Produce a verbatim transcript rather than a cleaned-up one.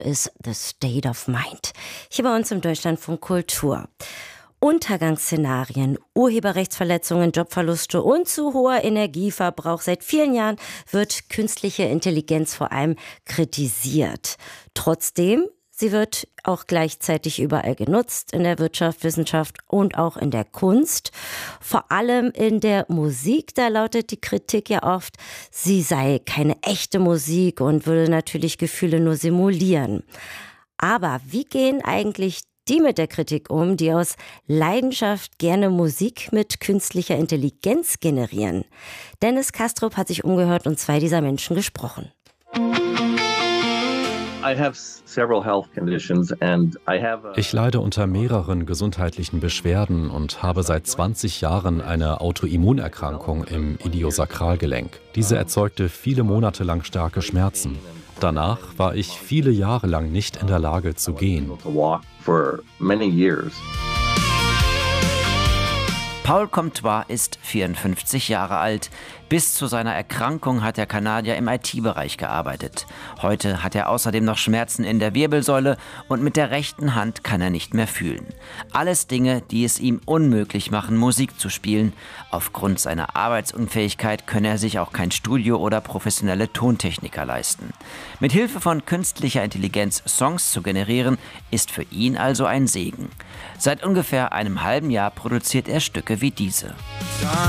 ist The State of Mind. Hier bei uns im Deutschlandfunk Kultur. Untergangsszenarien, Urheberrechtsverletzungen, Jobverluste und zu hoher Energieverbrauch. Seit vielen Jahren wird künstliche Intelligenz vor allem kritisiert. Trotzdem, sie wird auch gleichzeitig überall genutzt, in der Wirtschaft, Wissenschaft und auch in der Kunst. Vor allem in der Musik, da lautet die Kritik ja oft, sie sei keine echte Musik und würde natürlich Gefühle nur simulieren. Aber wie gehen eigentlich die mit der Kritik um, die aus Leidenschaft gerne Musik mit künstlicher Intelligenz generieren? Dennis Kastrup hat sich umgehört und zwei dieser Menschen gesprochen. Ich leide unter mehreren gesundheitlichen Beschwerden und habe seit zwanzig Jahren eine Autoimmunerkrankung im Iliosakralgelenk. Diese erzeugte viele Monate lang starke Schmerzen. Danach war ich viele Jahre lang nicht in der Lage zu gehen. Paul Comtois ist vierundfünfzig Jahre alt. Bis zu seiner Erkrankung hat der Kanadier im I T-Bereich gearbeitet. Heute hat er außerdem noch Schmerzen in der Wirbelsäule und mit der rechten Hand kann er nicht mehr fühlen. Alles Dinge, die es ihm unmöglich machen, Musik zu spielen. Aufgrund seiner Arbeitsunfähigkeit könne er sich auch kein Studio oder professionelle Tontechniker leisten. Mit Hilfe von künstlicher Intelligenz Songs zu generieren, ist für ihn also ein Segen. Seit ungefähr einem halben Jahr produziert er Stücke wie diese.